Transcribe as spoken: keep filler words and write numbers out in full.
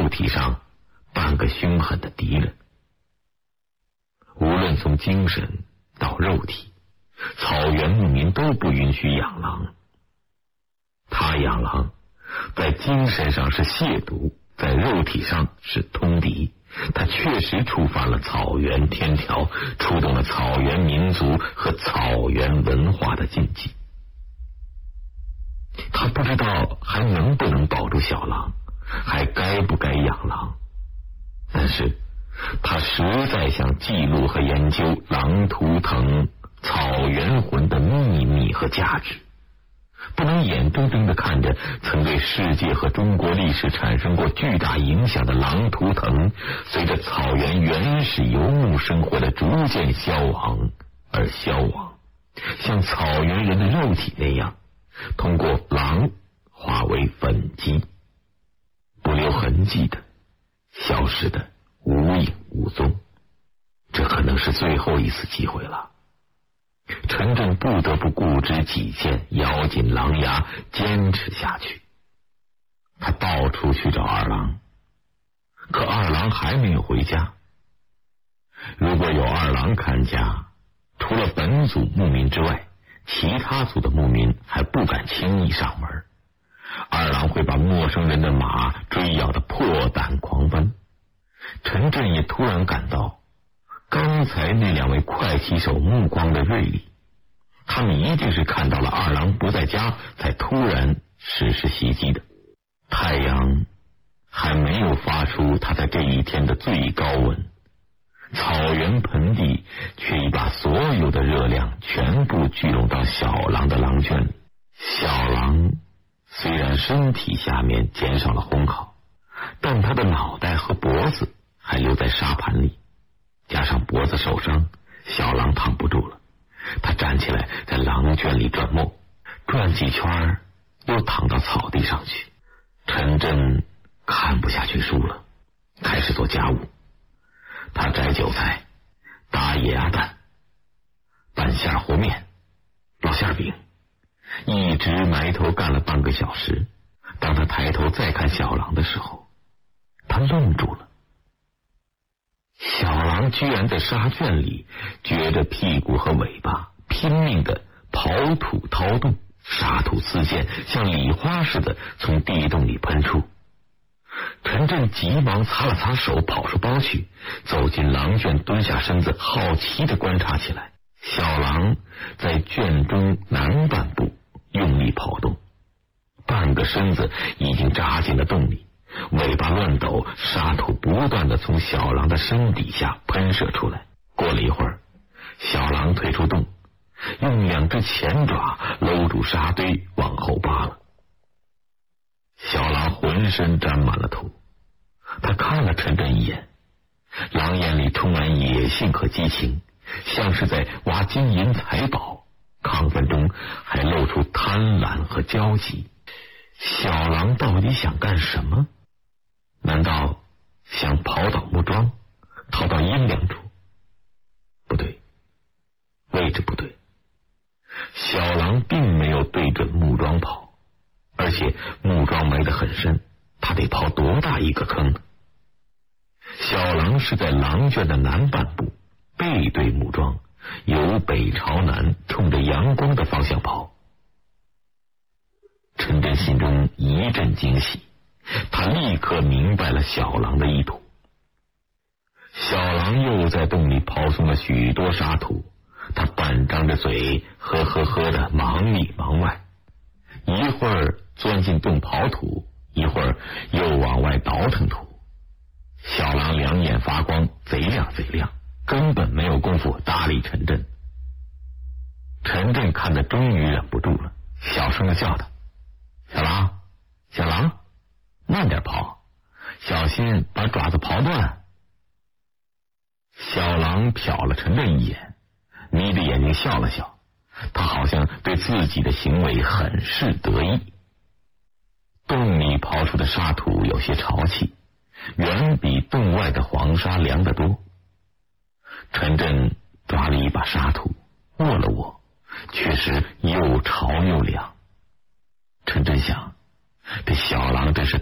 肉体上半个凶狠的敌人。无论从精神到肉体，草原牧民都不允许养狼。他养狼，在精神上是亵渎，在肉体上是通敌。他确实触犯了草原天条，触动了草原民族和草原文化的禁忌。他不知道还能不能保住小狼，还该不该养狼，但是他实在想记录和研究狼图腾草原魂的秘密和价值，不能眼睁睁地看着曾对世界和中国历史产生过巨大影响的狼图腾，随着草原原始游牧生活的逐渐消亡而消亡，像草原人的肉体那样，通过狼化为粉迹，不留痕迹的消失的无影无踪。这可能是最后一次机会了。陈震不得不固执己见，咬紧狼牙坚持下去。他到处去找二郎，可二郎还没有回家。如果有二郎看家，除了本族牧民之外，其他族的牧民还不敢轻易上门。二郎会把陌生人的马追咬得破胆狂奔。陈震也突然感到，刚才那两位快骑手目光的锐利，他们一定是看到了二郎不在家，才突然实施袭击的。太阳还没有发出他在这一天的最高温，草原盆地却已把所有的热量全部聚拢到小狼的狼圈里。小狼虽然身体下面减少了烘烤，但他的脑袋和脖子还留在沙盘里，加上脖子受伤，小狼躺不住了。他站起来在狼圈里转磨，转几圈又躺到草地上去。陈震看不下去书了，开始做家务。他摘韭菜，打野鸭蛋，拌馅和面，烙馅饼，一直埋头干了半个小时。当他抬头再看小狼的时候，他愣住了。小狼居然在沙圈里撅着屁股和尾巴，拼命的刨土掏洞，沙土刺剑像礼花似的从地洞里喷出。陈震急忙擦了擦手，跑出包去，走进狼圈，蹲下身子，好奇的观察起来。小狼在圈中南半部用力跑动，半个身子已经扎进了洞里，尾巴乱抖，沙土不断的从小狼的身底下喷射出来。过了一会儿，小狼退出洞，用两只前爪搂住沙堆往后扒了。小狼浑身沾满了土，他看了陈震一眼，狼眼里充满野性和激情，像是在挖金银财宝，亢奋中还露出贪婪和焦急。小狼到底想干什么？难道想跑倒木桩，逃到阴凉处？不对，位置不对。小狼并没有对准木桩跑，而且木桩埋得很深，他得刨多大一个坑呢？小狼是在狼圈的南半部，背对木桩，由北朝南，冲着阳光的方向跑。陈震心中一阵惊喜，他立刻明白了小狼的意图。小狼又在洞里刨松了许多沙土，他半张着嘴，呵呵呵的忙里忙外，一会儿钻进洞刨土，一会儿又往外倒腾土。小狼两眼发光，贼亮贼亮，根本没有功夫搭理陈震。陈震看得终于忍不住了，小声的叫他：“小狼，小狼，慢点刨，小心把爪子刨断。”小狼瞟了陈震一眼，眯着眼睛笑了笑，他好像对自己的行为很是得意。洞里刨出的沙土有些潮气，远比洞外的黄沙凉得多。陈震抓了一把沙土，握了握，确实又潮又凉。陈震想，这小狼真是